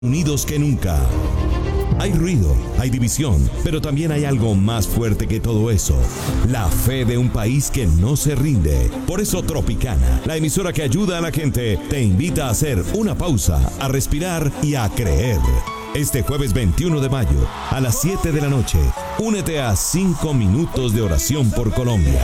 unidos que nunca. Hay ruido, hay división, pero también hay algo más fuerte que todo eso. La fe de un país que no se rinde. Por eso Tropicana, la emisora que ayuda a la gente, te invita a hacer una pausa, a respirar y a creer. Este jueves 21 de mayo, a las 7 de la noche, únete a 5 minutos de oración por Colombia.